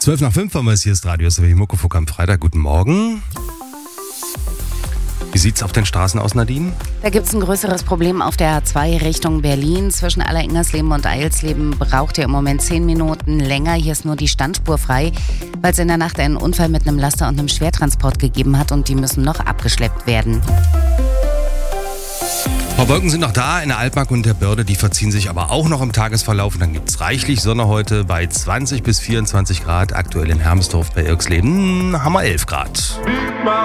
12:05 haben wir es, hier ist Radio SW Muckefuck am Freitag. Guten Morgen. Wie sieht's auf den Straßen aus, Nadine? Da gibt es ein größeres Problem auf der A2 Richtung Berlin. Zwischen Alleringmersleben und Eilsleben braucht ihr im Moment 10 Minuten länger. Hier ist nur die Standspur frei, weil es in der Nacht einen Unfall mit einem Laster und einem Schwertransport gegeben hat und die müssen noch abgeschleppt werden. Wolken sind noch da in der Altmark und der Börde, die verziehen sich aber auch noch im Tagesverlauf. Und dann gibt es reichlich Sonne heute bei 20 bis 24 Grad. Aktuell in Hermsdorf bei Irxleben haben wir 11 Grad.